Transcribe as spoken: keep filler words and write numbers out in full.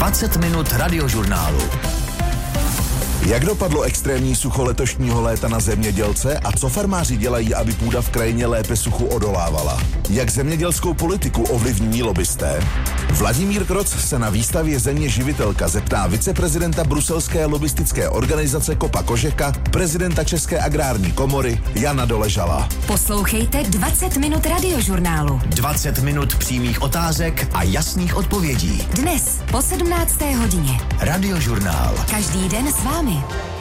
dvacet minut radiožurnálu. Jak dopadlo extrémní sucho letošního léta na zemědělce a co farmáři dělají, aby půda v krajině lépe suchu odolávala? Jak zemědělskou politiku ovlivní lobbysté? Vladimír Kroc se na výstavě Země živitelka zeptá viceprezidenta bruselské lobbystické organizace Kopa Kožeka, prezidenta České agrární komory Jana Doležala. Poslouchejte dvacet minut radiožurnálu. dvacet minut přímých otázek a jasných odpovědí. Dnes po sedmnácté hodině. Radiožurnál. Každý den s vámi.